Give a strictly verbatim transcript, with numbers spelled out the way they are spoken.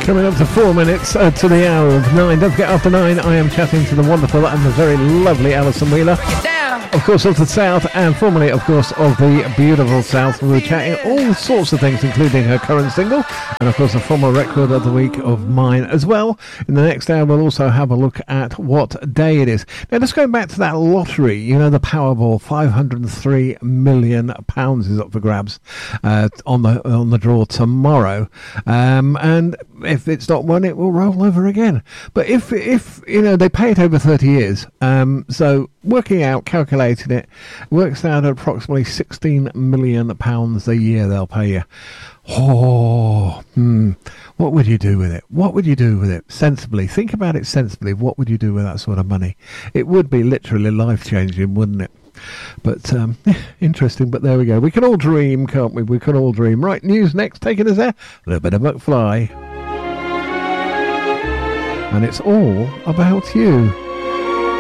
Coming up to four minutes uh, to the hour of nine. Don't forget, after nine, I am chatting to the wonderful and the very lovely Alison Wheeler. Of course, of the South, and formerly, of course, of the beautiful South. We're chatting all sorts of things, including her current single, and of course, a former record of the week of mine as well. In the next hour, we'll also have a look at what day it is. Now, just going back to that lottery, you know, the Powerball, five hundred three million pounds is up for grabs uh, on the on the draw tomorrow, um, and if it's not won, it will roll over again. But if if you know, they pay it over thirty years, um, so working out, calculating it, works out at approximately sixteen million pounds a year they'll pay you. Oh, hmm. What would you do with it? What would you do with it? Sensibly. Think about it sensibly. What would you do with that sort of money? It would be literally life-changing, wouldn't it? But, um, interesting, but there we go. We can all dream, can't we? We can all dream. Right, news next, taking us there. A little bit of McFly. And it's all about you.